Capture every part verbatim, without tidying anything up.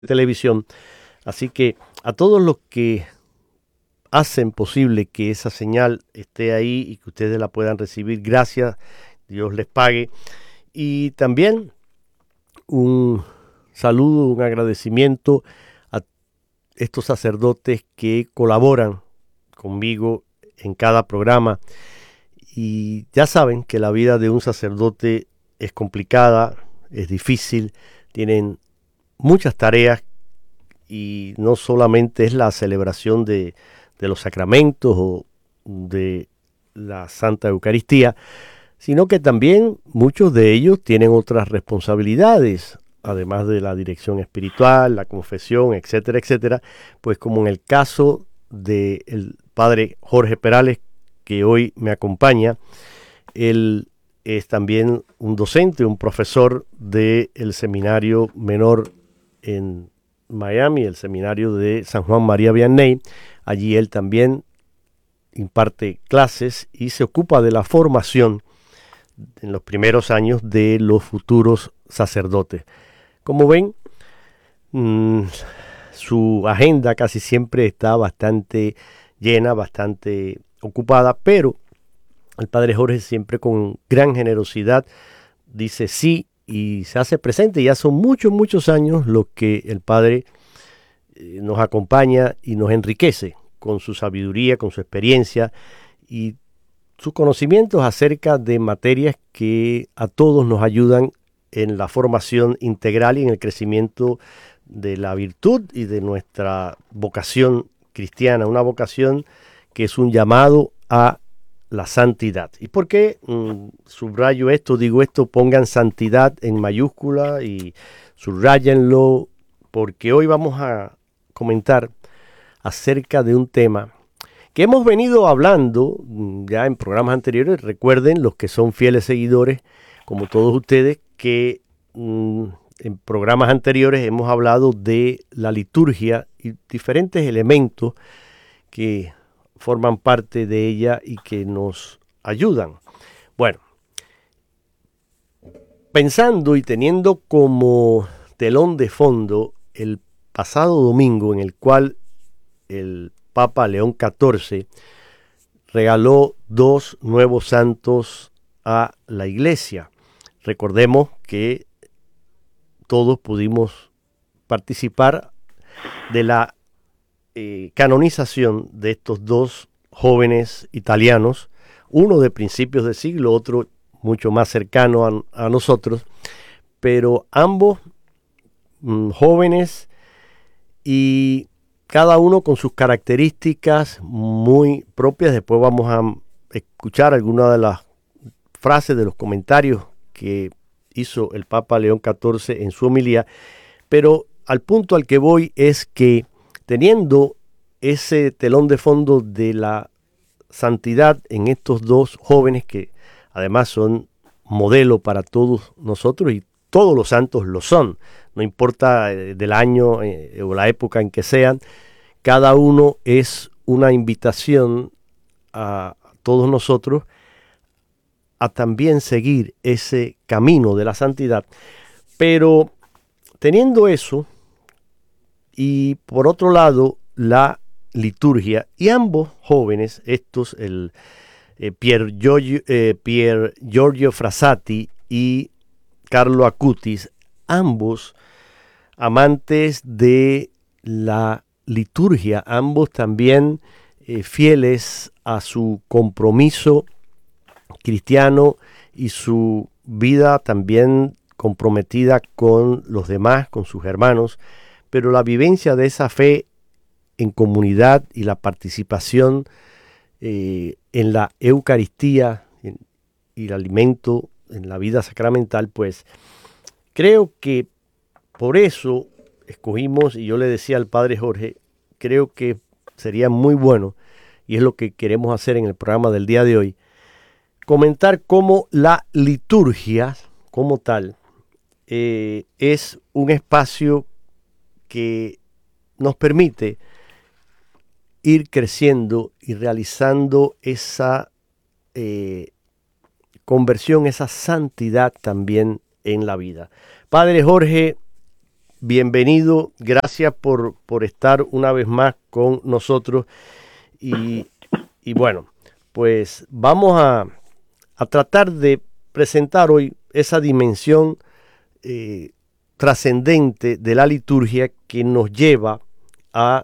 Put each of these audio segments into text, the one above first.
televisión. Así que a todos los que hacen posible que esa señal esté ahí y que ustedes la puedan recibir, gracias, Dios les pague. Y también un saludo, un agradecimiento a estos sacerdotes que colaboran conmigo en cada programa. Y ya saben que la vida de un sacerdote es complicada, es difícil, tienen muchas tareas y no solamente es la celebración de, de los sacramentos o de la Santa Eucaristía, sino que también muchos de ellos tienen otras responsabilidades, además de la dirección espiritual, la confesión, etcétera, etcétera, pues como en el caso del padre Jorge Perales, que hoy me acompaña. Él es también un docente, un profesor del seminario menor en Miami, el seminario de San Juan María Vianney. Allí él también imparte clases y se ocupa de la formación en los primeros años de los futuros sacerdotes. Como ven, mmm, su agenda casi siempre está bastante llena, bastante ocupada, pero el padre Jorge siempre con gran generosidad dice sí y se hace presente. Ya son muchos, muchos años los que el padre eh, nos acompaña y nos enriquece con su sabiduría, con su experiencia y sus conocimientos acerca de materias que a todos nos ayudan en la formación integral y en el crecimiento de la virtud y de nuestra vocación cristiana, una vocación que es un llamado a la santidad. ¿Y por qué mm, subrayo esto, digo esto? Pongan santidad en mayúscula y subrayenlo, porque hoy vamos a comentar acerca de un tema que hemos venido hablando mm, ya en programas anteriores. Recuerden, los que son fieles seguidores, como todos ustedes, que mm, en programas anteriores hemos hablado de la liturgia y diferentes elementos que forman parte de ella y que nos ayudan. Bueno, pensando y teniendo como telón de fondo el pasado domingo en el cual el Papa León catorce regaló dos nuevos santos a la Iglesia. Recordemos que todos pudimos participar de la Eh, canonización de estos dos jóvenes italianos, uno de principios de siglo, otro mucho más cercano a, a nosotros, pero ambos mm, jóvenes y cada uno con sus características muy propias. Después vamos a escuchar algunas de las frases, de los comentarios que hizo el Papa León catorce en su homilía, pero al punto al que voy es que teniendo ese telón de fondo de la santidad en estos dos jóvenes que además son modelo para todos nosotros y todos los santos lo son, no importa eh, del año eh, o la época en que sean, cada uno es una invitación a todos nosotros a también seguir ese camino de la santidad. Pero teniendo eso, y por otro lado, la liturgia, y ambos jóvenes, estos, el eh, Pier, Giorgio, eh, Pier Giorgio Frassati y Carlo Acutis, ambos amantes de la liturgia, ambos también eh, fieles a su compromiso cristiano y su vida también comprometida con los demás, con sus hermanos. Pero la vivencia de esa fe en comunidad y la participación eh, en la Eucaristía en, y el alimento en la vida sacramental, pues creo que por eso escogimos, y yo le decía al padre Jorge, creo que sería muy bueno, y es lo que queremos hacer en el programa del día de hoy, comentar cómo la liturgia como tal eh, es un espacio que nos permite ir creciendo y realizando esa eh, conversión, esa santidad también en la vida. Padre Jorge, bienvenido, gracias por, por estar una vez más con nosotros y, y bueno, pues vamos a, a tratar de presentar hoy esa dimensión eh, trascendente de la liturgia que nos lleva a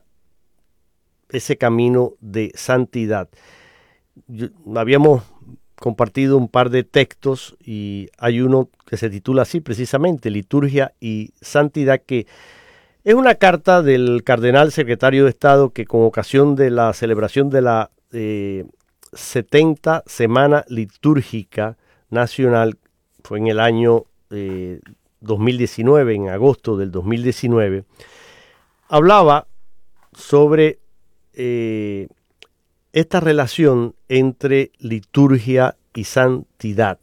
ese camino de santidad. Yo, habíamos compartido un par de textos y hay uno que se titula así precisamente, Liturgia y Santidad, que es una carta del cardenal secretario de Estado que con ocasión de la celebración de la eh, setenta Semana Litúrgica Nacional, fue en el año eh, dos mil diecinueve, en agosto del dos mil diecinueve, hablaba sobre eh, esta relación entre liturgia y santidad.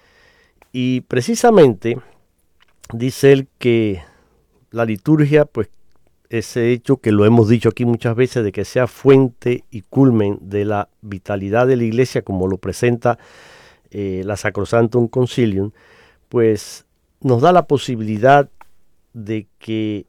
Y precisamente dice él que la liturgia, pues ese hecho que lo hemos dicho aquí muchas veces, de que sea fuente y culmen de la vitalidad de la Iglesia, como lo presenta eh, la Sacrosanctum Concilium, pues nos da la posibilidad de que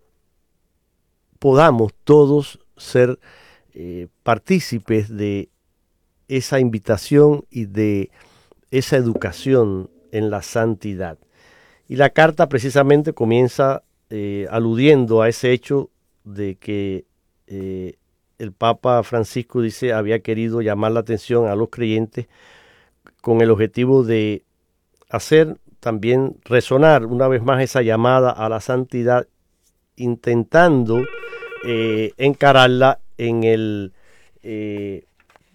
podamos todos ser Eh, partícipes de esa invitación y de esa educación en la santidad. Y la carta precisamente comienza eh, aludiendo a ese hecho de que eh, el Papa Francisco dice había querido llamar la atención a los creyentes con el objetivo de hacer también resonar una vez más esa llamada a la santidad, intentando eh, encararla en el eh,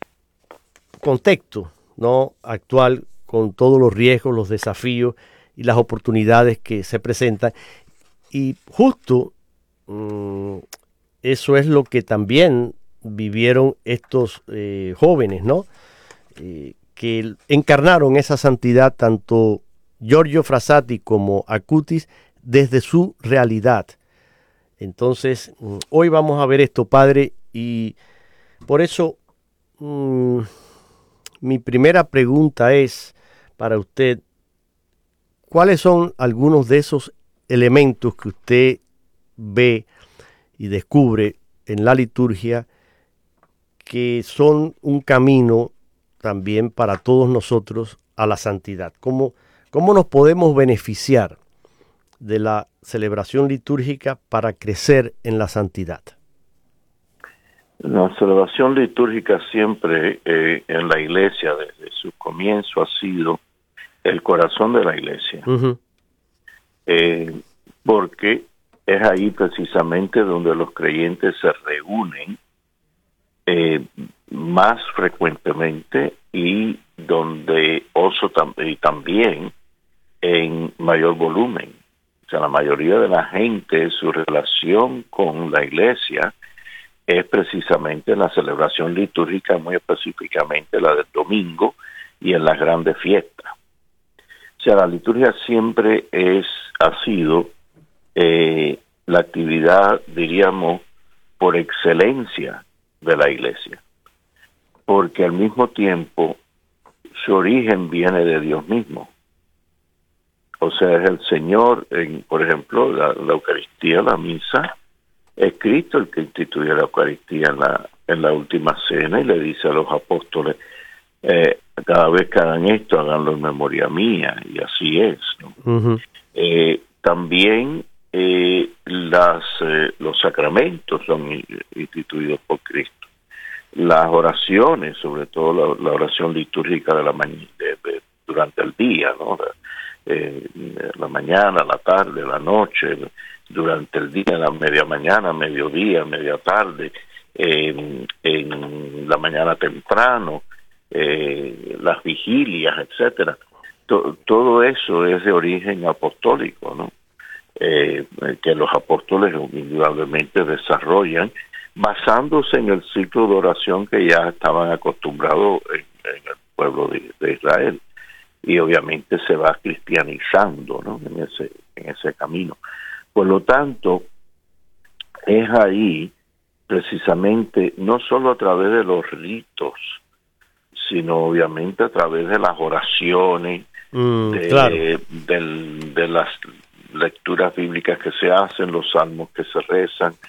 contexto, ¿no?, actual, con todos los riesgos, los desafíos y las oportunidades que se presentan. Y justo mmm, eso es lo que también vivieron estos eh, jóvenes, ¿no?, eh, que encarnaron esa santidad, tanto Giorgio Frassati como Acutis, desde su realidad. Entonces, hoy vamos a ver esto, padre, y por eso mmm, mi primera pregunta es para usted, ¿cuáles son algunos de esos elementos que usted ve y descubre en la liturgia que son un camino también para todos nosotros a la santidad? ¿Cómo, cómo nos podemos beneficiar de la celebración litúrgica para crecer en la santidad? La celebración litúrgica siempre eh, en la iglesia, desde su comienzo, ha sido el corazón de la iglesia. Uh-huh. eh, porque es ahí precisamente donde los creyentes se reúnen eh, más frecuentemente y donde oso tam- y también en mayor volumen. O sea, la mayoría de la gente, su relación con la iglesia es precisamente la celebración litúrgica, muy específicamente la del domingo y en las grandes fiestas. O sea, la liturgia siempre es, ha sido eh, la actividad, diríamos, por excelencia de la iglesia, porque al mismo tiempo su origen viene de Dios mismo. O sea, es el Señor, en, por ejemplo, la, la Eucaristía, la misa, es Cristo el que instituye la Eucaristía en la, en la última cena y le dice a los apóstoles, eh, cada vez que hagan esto, háganlo en memoria mía, y así es, ¿no? Uh-huh. Eh, también eh, las, eh, los sacramentos son instituidos por Cristo. Las oraciones, sobre todo la, la oración litúrgica de la mañana, de, de, durante el día, ¿no? La, eh, la mañana, la tarde, la noche, durante el día, la media mañana, mediodía, media tarde, eh, en la mañana temprano, eh, las vigilias, etcétera. To, todo eso es de origen apostólico, ¿no? Eh, que los apóstoles indudablemente desarrollan basándose en el ciclo de oración que ya estaban acostumbrados en, en el pueblo de, de Israel, y obviamente se va cristianizando, ¿no?, en ese en ese camino. Por lo tanto, es ahí precisamente, no solo a través de los ritos, sino obviamente a través de las oraciones, mm, de, claro. de, de las lecturas bíblicas que se hacen, los salmos que se rezan,